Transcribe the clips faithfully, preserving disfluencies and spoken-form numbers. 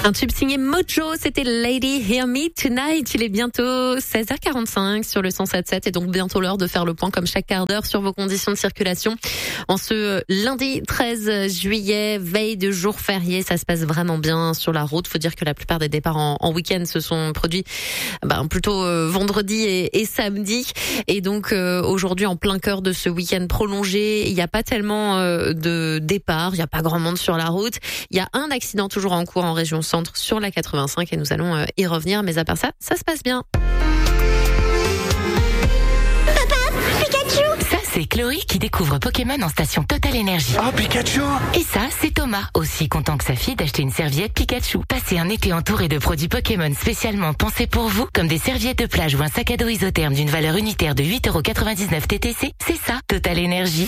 Un tube signé Mojo, c'était Lady Hear Me Tonight. Il est bientôt seize heures quarante-cinq sur le cent sept virgule sept et donc bientôt l'heure de faire le point comme chaque quart d'heure sur vos conditions de circulation. En ce lundi treize juillet, veille de jour férié, ça se passe vraiment bien sur la route. Faut dire que la plupart des départs en, en week-end se sont produits ben, plutôt euh, vendredi et, et samedi. Et donc euh, aujourd'hui, en plein cœur de ce week-end prolongé, il n'y a pas tellement euh, de départs, il n'y a pas grand monde sur la route. Il y a un accident toujours en cours en région centre sur la quatre-vingt-cinq et nous allons euh, y revenir. Mais à part ça, ça se passe bien. C'est Chloé qui découvre Pokémon en station Total Energy. Oh, Pikachu! Et ça, c'est Thomas, aussi content que sa fille d'acheter une serviette Pikachu. Passez un été entouré de produits Pokémon spécialement pensés pour vous, comme des serviettes de plage ou un sac à dos isotherme d'une valeur unitaire de huit euros quatre-vingt-dix-neuf T T C. C'est ça, Total Energy.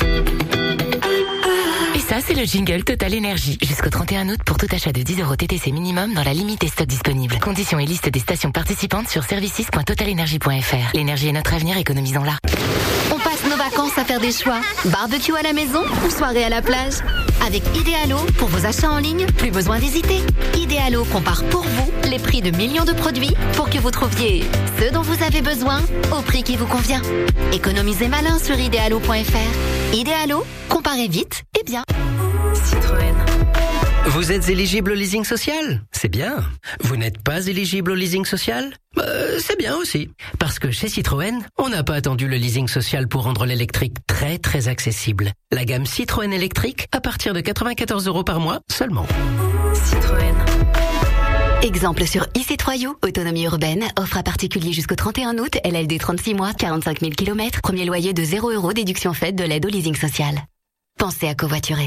Et ça, c'est le jingle Total Energy. Jusqu'au trente et un août pour tout achat de dix euros T T C minimum dans la limite des stocks disponibles. Conditions et liste des stations participantes sur services point total energy point f r. L'énergie est notre avenir, économisons-la. On passe nos vacances à faire des choix. Barbecue à la maison ou soirée à la plage? Avec Idealo, pour vos achats en ligne, plus besoin d'hésiter. Idealo compare pour vous les prix de millions de produits pour que vous trouviez ce dont vous avez besoin au prix qui vous convient. Économisez malin sur idealo point f r. Idealo, comparez vite et bien. Citroën. Vous êtes éligible au leasing social? C'est bien. Vous n'êtes pas éligible au leasing social? Euh, c'est bien aussi. Parce que chez Citroën, on n'a pas attendu le leasing social pour rendre l'électrique très très accessible. La gamme Citroën électrique à partir de quatre-vingt-quatorze euros par mois seulement. Citroën. Exemple sur i c trois u, autonomie urbaine, offre à particulier jusqu'au trente et un août, L L D trente-six mois, quarante-cinq mille kilomètres, premier loyer de zéro euros, déduction faite de l'aide au leasing social. Pensez à covoiturer.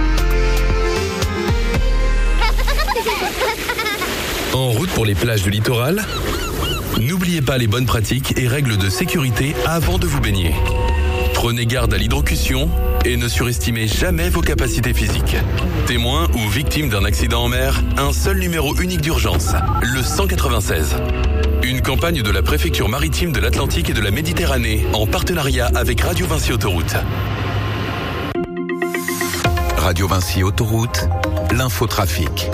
En route pour les plages du littoral? N'oubliez pas les bonnes pratiques et règles de sécurité avant de vous baigner. Prenez garde à l'hydrocution et ne surestimez jamais vos capacités physiques. Témoin ou victime d'un accident en mer, un seul numéro unique d'urgence, le cent quatre-vingt-seize. Une campagne de la préfecture maritime de l'Atlantique et de la Méditerranée en partenariat avec Radio Vinci Autoroute. Radio Vinci Autoroute, l'infotrafic.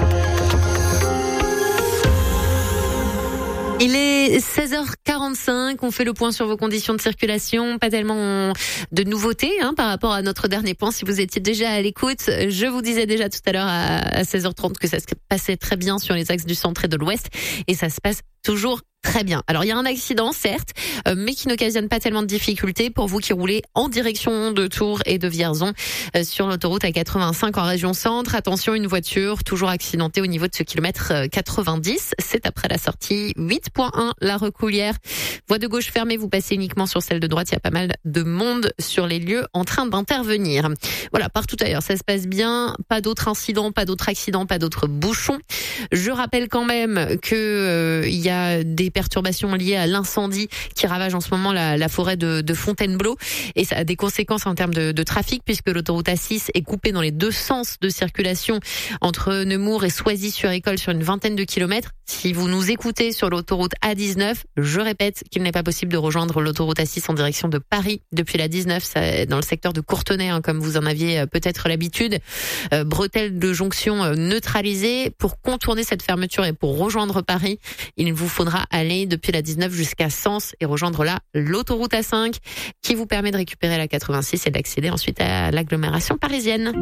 Il est seize heures quarante-cinq, on fait le point sur vos conditions de circulation, pas tellement de nouveautés hein, par rapport à notre dernier point. Si vous étiez déjà à l'écoute, je vous disais déjà tout à l'heure à seize heures trente que ça se passait très bien sur les axes du centre et de l'ouest et ça se passe toujours très bien. Alors il y a un accident certes, euh, mais qui n'occasionne pas tellement de difficultés pour vous qui roulez en direction de Tours et de Vierzon euh, sur l'autoroute A quatre-vingt-cinq en région centre. Attention, une voiture toujours accidentée au niveau de ce kilomètre quatre-vingt-dix. C'est après la sortie huit point un, la Recoulière. Voie de gauche fermée, vous passez uniquement sur celle de droite. Il y a pas mal de monde sur les lieux en train d'intervenir. Voilà, partout ailleurs, ça se passe bien. Pas d'autres incidents, pas d'autres accidents, pas d'autres bouchons. Je rappelle quand même que euh, il y a des perturbations liées à l'incendie qui ravage en ce moment la, la forêt de, de Fontainebleau et ça a des conséquences en termes de, de trafic puisque l'autoroute A six est coupée dans les deux sens de circulation entre Nemours et Soisy-sur-École sur une vingtaine de kilomètres. Si vous nous écoutez sur l'autoroute A dix-neuf, je répète qu'il n'est pas possible de rejoindre l'autoroute A six en direction de Paris depuis la dix-neuf, ça, dans le secteur de Courtenay, hein, comme vous en aviez peut-être l'habitude. Euh, bretelles de jonction euh, neutralisées. Pour contourner cette fermeture et pour rejoindre Paris, il vous faudra aller depuis la dix-neuf jusqu'à Sens et rejoindre là l'autoroute A cinq qui vous permet de récupérer la quatre-vingt-six et d'accéder ensuite à l'agglomération parisienne.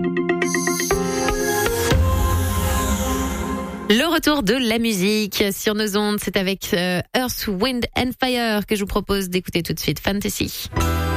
Le retour de la musique sur nos ondes, c'est avec euh, Earth, Wind and Fire que je vous propose d'écouter tout de suite. Fantasy.